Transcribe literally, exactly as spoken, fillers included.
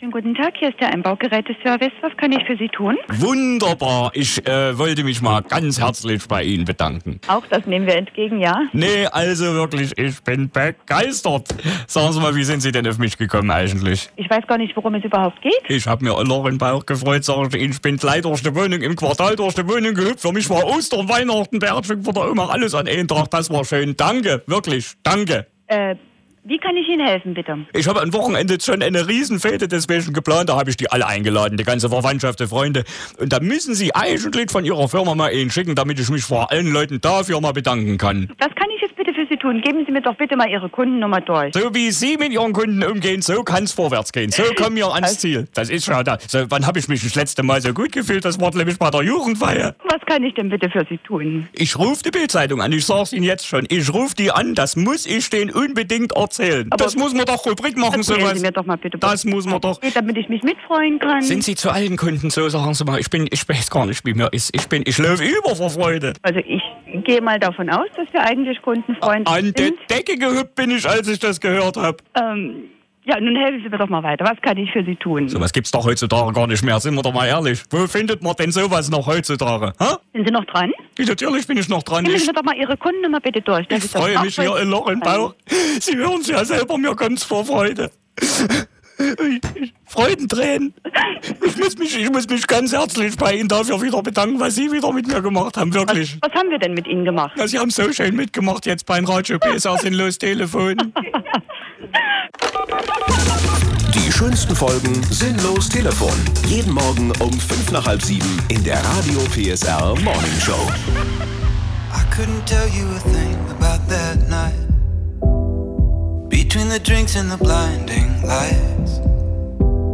Schönen guten Tag, hier ist der Einbaugeräteservice. Was kann ich für Sie tun? Wunderbar. Ich äh, wollte mich mal ganz herzlich bei Ihnen bedanken. Auch das nehmen wir entgegen, ja? Nee, also wirklich, ich bin begeistert. Sagen Sie mal, wie sind Sie denn auf mich gekommen eigentlich? Ich weiß gar nicht, worum es überhaupt geht. Ich habe mir Allah im Bauch gefreut, sag ich Ihnen. Ich bin gleich durch die Wohnung, im Quartal durch die Wohnung gehüpft. Für mich war Ostern, Weihnachten, Beerdigung von der Oma, alles an einem Tag. Das war schön. Danke, wirklich, danke. Äh, wie kann ich Ihnen helfen, bitte? Ich habe am Wochenende schon eine Riesenfete deswegen geplant. Da habe ich die alle eingeladen, die ganze Verwandtschaft, die Freunde. Und da müssen Sie eigentlich von Ihrer Firma mal einen schicken, damit ich mich vor allen Leuten dafür mal bedanken kann. Was kann ich jetzt bitte für Sie tun? Geben Sie mir doch bitte mal Ihre Kundennummer durch. So wie Sie mit Ihren Kunden umgehen, so kann es vorwärts gehen. So kommen wir ans Ziel. Das ist schon da. So, wann habe ich mich das letzte Mal so gut gefühlt? Das war nämlich bei der Jugendfeier. Was kann ich denn bitte für Sie tun? Ich rufe die Bildzeitung an. Ich sag's Ihnen jetzt schon. Ich rufe die an. Das muss ich denen unbedingt erzählen. Aber das muss man doch Rubrik machen, Erzählen sowas. Sie mir doch mal bitte. Das muss man doch. Damit ich mich mitfreuen kann. Sind Sie zu allen Kunden so, sagen Sie mal, ich bin, ich weiß gar nicht, wie mir ist. Ich bin, ich laufe über vor Freude. Also ich gehe mal davon aus, dass wir eigentlich kundenfreundlich An sind. die Decke gehüpft bin ich, als ich das gehört habe. Ähm, ja, nun helfen Sie mir doch mal weiter. Was kann ich für Sie tun? Sowas gibt's doch heutzutage gar nicht mehr, sind wir doch mal ehrlich. Wo findet man denn sowas noch heutzutage? Ha? Sind Sie noch dran? Ja, natürlich bin ich noch dran. Geben Ich, Sie mir doch mal Ihre Kundennummer bitte durch. ich freue mich hier in Loch im Bauch. Sie hören es ja selber, mir kommt's vor Freude. Freudentränen. Ich muss mich, ich muss mich ganz herzlich bei Ihnen dafür wieder bedanken, was Sie wieder mit mir gemacht haben, wirklich. Was, was haben wir denn mit Ihnen gemacht? Ja, Sie haben so schön mitgemacht jetzt beim Radio P S R Sinnlos Telefon. Die schönsten Folgen Sinnlos Telefon. Jeden Morgen um fünf nach halb sieben in der Radio P S R Morning Show. I couldn't tell you a thing about that night. Between the drinks and the blinding light.